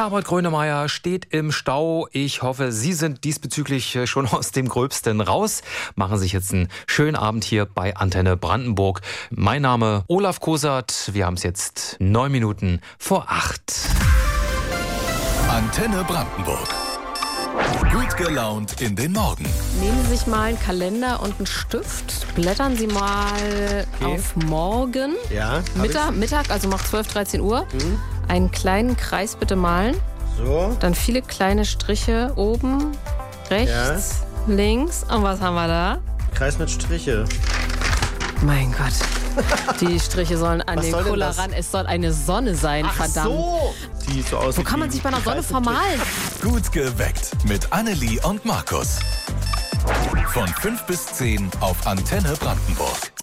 Herbert Grönemeyer steht im Stau. Ich hoffe, Sie sind diesbezüglich schon aus dem Gröbsten raus. Machen sich jetzt einen schönen Abend hier bei Antenne Brandenburg. Mein Name Olaf Kosert. Wir haben es jetzt 9 Minuten vor 8. Antenne Brandenburg. Gut gelaunt in den Morgen. Nehmen Sie sich mal einen Kalender und einen Stift. Blättern Sie mal auf morgen. Ja, Mittag, also macht 12, 13 Uhr. Einen kleinen Kreis bitte malen. So. Dann viele kleine Striche oben, rechts, links. Und was haben wir da? Kreis mit Striche. Mein Gott. Die Striche sollen an Was den soll denn Cola das? ran. Es soll eine Sonne sein, verdammt. So. Die so aussieht. Wo kann man sich bei einer Sonne vermalen? Gut geweckt mit Annelie und Markus. Von 5 bis 10 auf Antenne Brandenburg.